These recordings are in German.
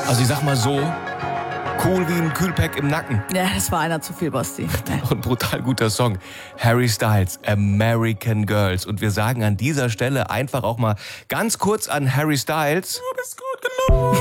Also ich sag mal so, cool wie ein Kühlpack im Nacken. Ja, das war einer zu viel, Basti. Und brutal guter Song. Harry Styles, American Girls. Und wir sagen an dieser Stelle einfach auch mal ganz kurz an Harry Styles: Du bist gut genug.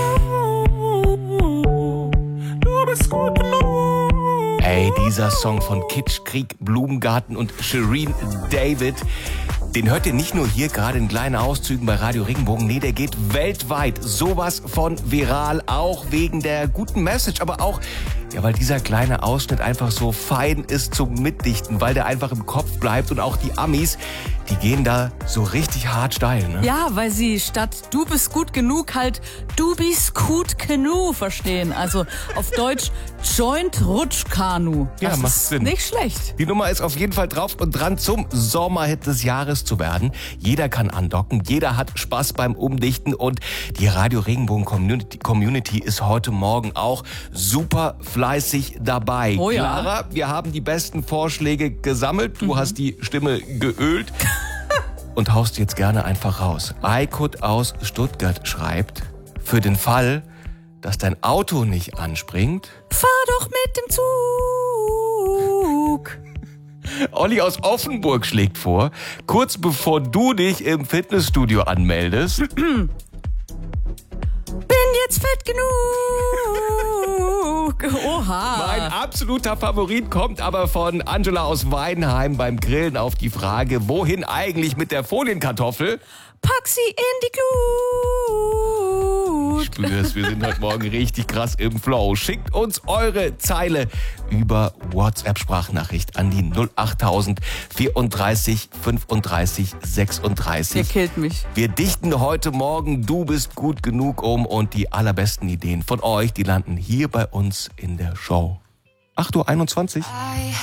Du bist gut genug. Ey, dieser Song von Kitsch, Krieg, Blumengarten und Shireen David, den hört ihr nicht nur hier gerade in kleinen Auszügen bei Radio Regenbogen. Nee, der geht weltweit sowas von viral, auch wegen der guten Message, aber auch, ja, weil dieser kleine Ausschnitt einfach so fein ist zum Mitdichten, weil der einfach im Kopf bleibt. Und auch die Amis, die gehen da so richtig hart steil, ne? Ja, weil sie statt du bist gut genug halt du bist gut genug verstehen. Also auf Deutsch Joint Rutschkanu. Ja, das macht ist Sinn. Nicht schlecht. Die Nummer ist auf jeden Fall drauf und dran, zum Sommerhit des Jahres zu werden. Jeder kann andocken, jeder hat Spaß beim Umdichten und die Radio Regenbogen Community ist heute Morgen auch super fleißig dabei. Oh ja. Clara, wir haben die besten Vorschläge gesammelt. Du hast die Stimme geölt und haust jetzt gerne einfach raus. Aykut aus Stuttgart schreibt: Für den Fall, dass dein Auto nicht anspringt, Fahr doch mit dem Zug. Olli aus Offenburg schlägt vor, kurz bevor du dich im Fitnessstudio anmeldest, Bin jetzt fett genug. Oha. Mein absoluter Favorit kommt aber von Angela aus Weinheim beim Grillen auf die Frage: Wohin eigentlich mit der Folienkartoffel? Pack sie in die Glut. Spürst, wir sind heute Morgen richtig krass im Flow. Schickt uns eure Zeile über WhatsApp-Sprachnachricht an die 08000 34 35 Ihr 36. killt mich. Wir dichten heute Morgen Du bist gut genug um und die allerbesten Ideen von euch, die landen hier bei uns in der Show. 8:21 Uhr.